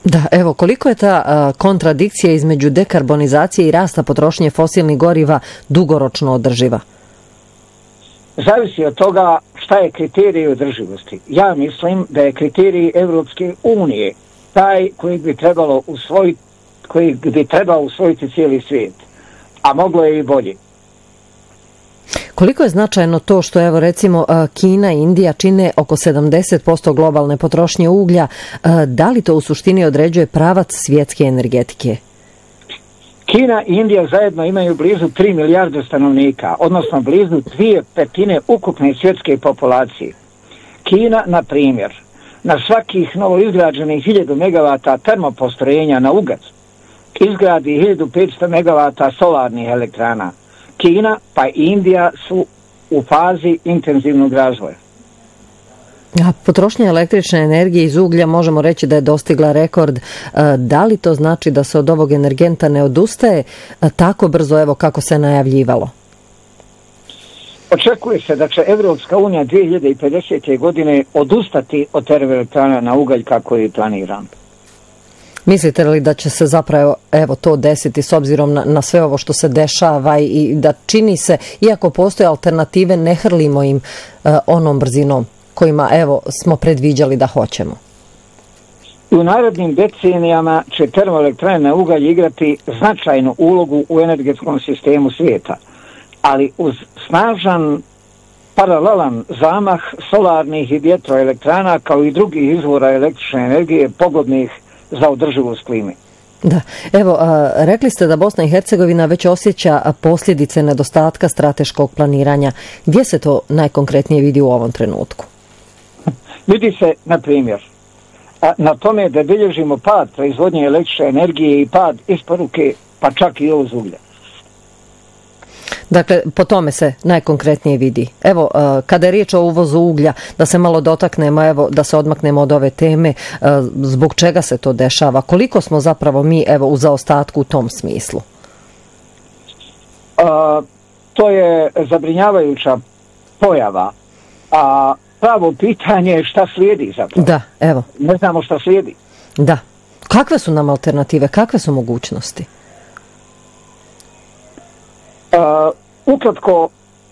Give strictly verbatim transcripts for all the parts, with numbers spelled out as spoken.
Da, evo, koliko je ta a, kontradikcija između dekarbonizacije i rasta potrošnje fosilnih goriva dugoročno održiva? Zavisi od toga šta je kriterij održivosti. Ja mislim da je kriterij Evropske unije taj koji bi trebalo usvojiti, koji bi trebao usvojiti cijeli svijet, a moglo je i bolje. Koliko je značajno to što, evo, recimo, Kina i Indija čine oko sedamdeset posto globalne potrošnje uglja, da li to u suštini određuje pravac svjetske energetike? Kina i Indija zajedno imaju blizu tri milijarde stanovnika, odnosno blizu dvije petine ukupne svjetske populacije. Kina, na primjer, na svakih novoizgrađenih hiljadu megavata termopostrojenja na ugalj izgradi hiljadu petsto megavata solarnih elektrana. Kina pa i Indija su u fazi intenzivnog razvoja. A potrošnja električne energije iz uglja možemo reći da je dostigla rekord. Da li to znači da se od ovog energenta ne odustaje tako brzo, evo, kako se najavljivalo? Očekuje se da će Evropska unija dvije hiljade pedesete. godine odustati od termoelektrana na ugalj kako je planiran. Mislite li da će se zapravo, evo, to desiti s obzirom na, na sve ovo što se dešava i da čini se, iako postoje alternative, ne hrlimo im uh, onom brzinom kojima, evo, smo predviđali da hoćemo? U narednim decenijama će termoelektrane na ugalj igrati značajnu ulogu u energetskom sistemu svijeta, ali uz snažan paralelan zamah solarnih i vjetroelektrana kao i drugih izvora električne energije pogodnih za održivost klime. Da, evo, a, rekli ste da Bosna i Hercegovina već osjeća posljedice nedostatka strateškog planiranja. Gdje se to najkonkretnije vidi u ovom trenutku? Vidi se, na primjer, na tome da bilježimo pad proizvodnje električne energije i pad isporuke, pa čak i uz uglja. Dakle, po tome se najkonkretnije vidi. Evo, kada je riječ o uvozu uglja, da se malo dotaknemo, evo, da se odmaknemo od ove teme, zbog čega se to dešava? Koliko smo zapravo mi, evo, u zaostatku u tom smislu? A, to je zabrinjavajuća pojava, a pravo pitanje je šta slijedi zapravo. Da, evo. Ne znamo šta slijedi. Da. Kakve su nam alternative? Kakve su mogućnosti? Uh, ukratko,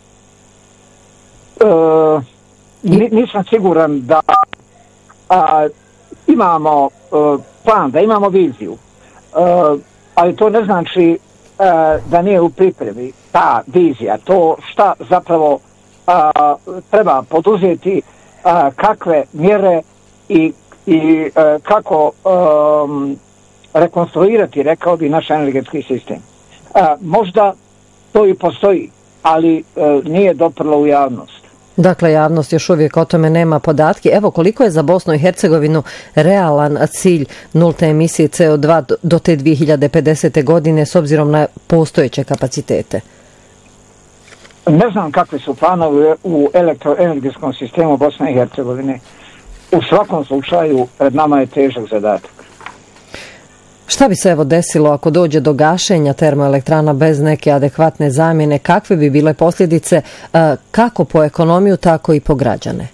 uh, nisam siguran da uh, imamo uh, plan, da imamo viziju, uh, ali to ne znači uh, da nije u pripremi ta vizija, to šta zapravo uh, treba poduzeti, uh, kakve mjere i, i uh, kako um, rekonstruirati, rekao bi, naš energetski sistem. Uh, možda to i postoji, ali e, nije doprlo u javnost. Dakle, javnost još uvijek o tome nema podatke. Evo, koliko je za Bosnu i Hercegovinu realan cilj nulte emisije C O dva do te dvije hiljade pedesete. godine s obzirom na postojeće kapacitete? Ne znam kakve su planovi u elektroenergetskom sistemu Bosne i Hercegovine. U svakom slučaju, pred nama je težak zadatak. Šta bi se, evo, desilo ako dođe do gašenja termoelektrana bez neke adekvatne zamjene? Kakve bi bile posljedice kako po ekonomiju, tako i po građane?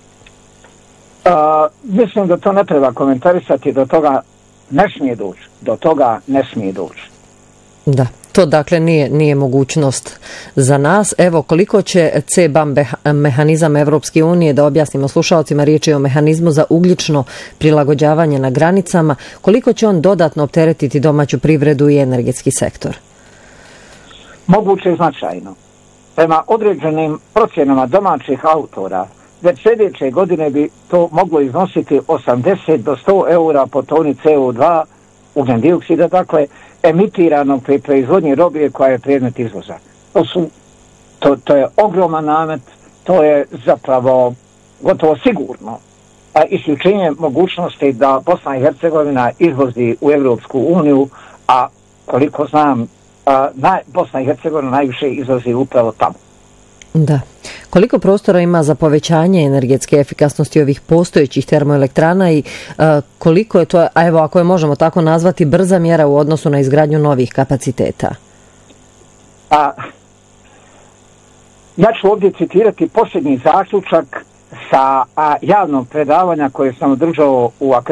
A, mislim da to ne treba komentarisati, do toga ne smije doći. Do toga ne smije doći. Da, to dakle nije, nije mogućnost za nas. Evo, koliko će C B A M mehanizam Evropske unije, da objasnimo slušalcima, riječ je o mehanizmu za ugljično prilagođavanje na granicama, koliko će on dodatno opteretiti domaću privredu i energetski sektor? Moguće značajno. Prema određenim procjenama domaćih autora, već sljedeće godine bi to moglo iznositi osamdeset do sto eura po toni C O dva, ugljen dioksida, dakle, emitiranog pri proizvodnji robe koja je predmet izvoza. To, su, to, to je ogroman namet, to je zapravo gotovo sigurno a isključenje mogućnosti da Bosna i Hercegovina izvozi u Evropsku uniju, a koliko znam, a, naj, Bosna i Hercegovina najviše izvozi upravo tamo. Da. Koliko prostora ima za povećanje energetske efikasnosti ovih postojećih termoelektrana i uh, koliko je to, a evo ako je možemo tako nazvati, brza mjera u odnosu na izgradnju novih kapaciteta? A, ja ću ovdje citirati posljednji zaključak sa a, javnog predavanja koje sam održao u Akademiji